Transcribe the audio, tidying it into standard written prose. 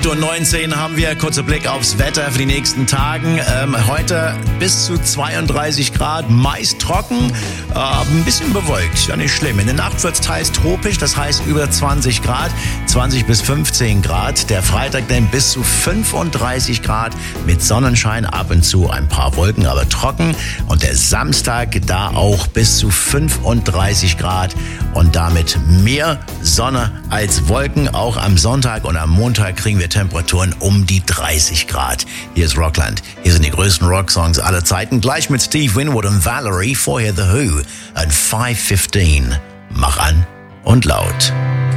8:19 Uhr haben wir. Kurzer Blick aufs Wetter für die nächsten Tagen. Heute bis zu 32 Grad, meist trocken, ein bisschen bewölkt, ja nicht schlimm. In der Nacht wird es teils tropisch, das heißt über 20 Grad, 20 bis 15 Grad. Der Freitag dann bis zu 35 Grad mit Sonnenschein, ab und zu ein paar Wolken, aber trocken. Und der Samstag da auch bis zu 35 Grad und damit mehr Sonne als Wolken. Auch am Sonntag und am Montag kriegen wir Temperaturen um die 30 Grad. Hier ist Rockland. Hier sind die größten Rocksongs aller Zeiten. Gleich mit Steve Winwood und Valerie. Vorher The Who. At 5:15. Mach an und laut.